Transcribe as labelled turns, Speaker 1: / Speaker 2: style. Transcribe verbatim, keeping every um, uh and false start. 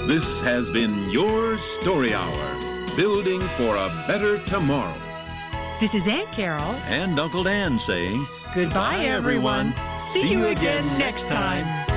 Speaker 1: This has been your Story Hour, building for a better tomorrow.
Speaker 2: This is Aunt Carol
Speaker 1: And Uncle Dan saying,
Speaker 2: goodbye, everyone. See you again next time.